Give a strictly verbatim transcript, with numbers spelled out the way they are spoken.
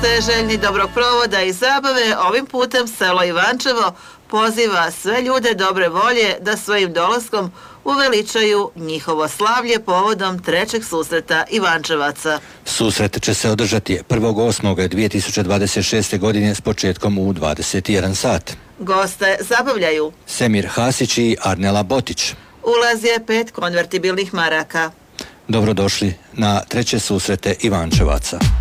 Ste željni dobrog provoda i zabave, ovim putem selo Ivančevo poziva sve ljude dobre volje da svojim dolaskom uveličaju njihovo slavlje povodom trećeg susreta Ivančevaca. Susret će se održati prvog osmog dvije tisuće dvadeset šeste. godine s početkom u dvadeset jedan sat. Goste zabavljaju Semir Hasić i Arnela Botić. Ulaz je pet konvertibilnih maraka. Dobrodošli na treće susrete Ivančevaca.